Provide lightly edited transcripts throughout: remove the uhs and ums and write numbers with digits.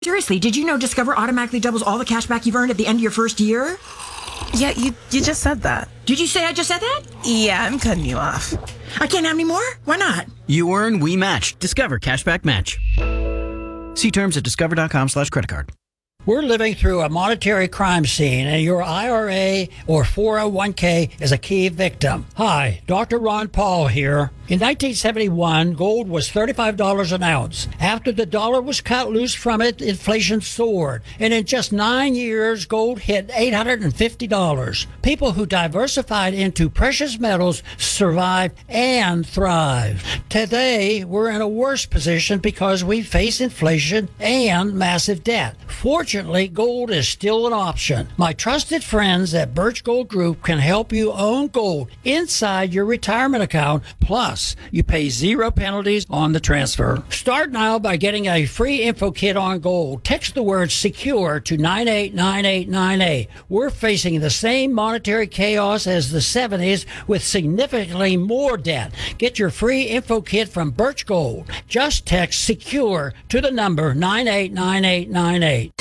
Seriously, did you know Discover automatically doubles all the cash back you've earned at the end of your first year? Yeah, you just said that. Did you say I just said that? Yeah, I'm cutting you off. I can't have any more? Why not? You earn, we match. Discover Cashback Match. See terms at discover.com/creditcard. We're living through a monetary crime scene, and your IRA or 401k is a key victim. Hi, Dr. Ron Paul here. In 1971, gold was $35 an ounce. After the dollar was cut loose from it, inflation soared. And in just 9 years, gold hit $850. People who diversified into precious metals survived and thrived. Today, we're in a worse position because we face inflation and massive debt. Fortunately, gold is still an option. My trusted friends at Birch Gold Group can help you own gold inside your retirement account. Plus, you pay 0 penalties on the transfer. Start now by getting a free info kit on gold. Text the word SECURE to 989898. We're facing the same monetary chaos as the 70s with significantly more debt. Get your free info kit from Birch Gold. Just text SECURE to the number 989898.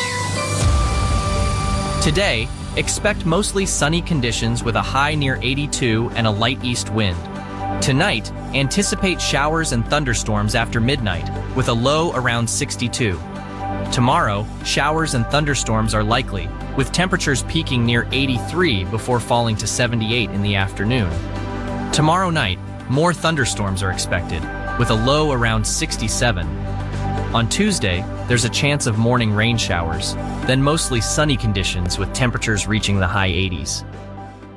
Today, expect mostly sunny conditions with a high near 82 and a light east wind. Tonight, anticipate showers and thunderstorms after midnight with a low around 62. Tomorrow, showers and thunderstorms are likely, with temperatures peaking near 83 before falling to 78 in the afternoon. Tomorrow night, more thunderstorms are expected, with a low around 67. On Tuesday, there's a chance of morning rain showers, then mostly sunny conditions with temperatures reaching the high 80s.